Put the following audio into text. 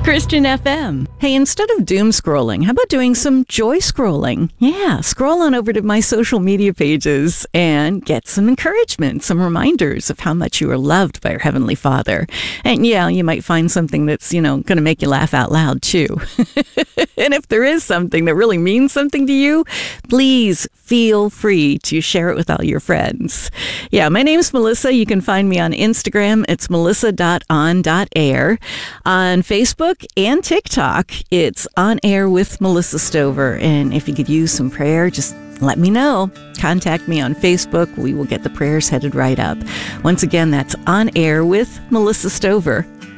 Christian FM. Hey, instead of doom scrolling, how about doing some joy scrolling? Yeah, scroll on over to my social media pages and get some encouragement, some reminders of how much you are loved by your Heavenly Father. And yeah, you might find something that's, going to make you laugh out loud too. And if there is something that really means something to you, please feel free to share it with all your friends. Yeah, my name's Melissa. You can find me on Instagram. It's melissa.on.air. On Facebook and TikTok, it's On Air with Melissa Stover. And if you could use some prayer, just let me know. Contact me on Facebook. We will get the prayers headed right up. Once again, that's On Air with Melissa Stover.